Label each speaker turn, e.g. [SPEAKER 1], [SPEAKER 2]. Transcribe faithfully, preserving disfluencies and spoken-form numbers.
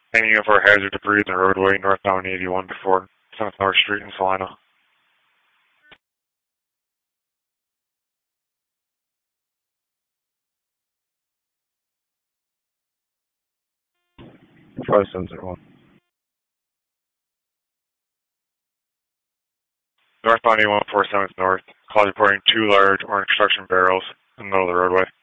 [SPEAKER 1] Any of our hazard debris in the roadway northbound eighty-one before South North Street in Salina.
[SPEAKER 2] five seven zero one.
[SPEAKER 1] Northbound eighty-one four seventh North. Call reporting two large orange construction barrels in the middle of the roadway.